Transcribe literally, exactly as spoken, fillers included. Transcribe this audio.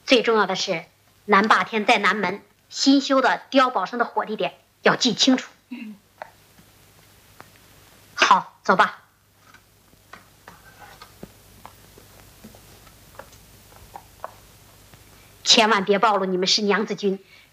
最重要的是，南霸天在南门新修的碉堡上的火地点要记清楚。 嗯。 好，走吧。千万别暴露你们是娘子军，